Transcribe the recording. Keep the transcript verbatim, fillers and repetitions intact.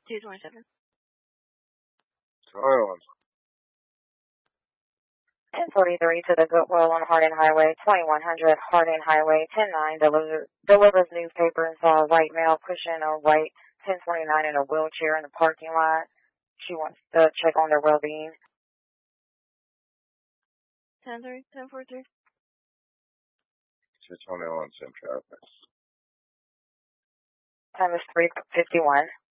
two twenty-seven. Silence. ten forty-three to the Goodwill on Harding Highway, twenty-one hundred Harding Highway, ten nine deliver, delivers newspaper and saw a white male pushing a white ten twenty-nine in a wheelchair in the parking lot. She wants to check on their well-being. ten three, ten forty-three. two twenty-one, same traffic. Time is three fifty-one.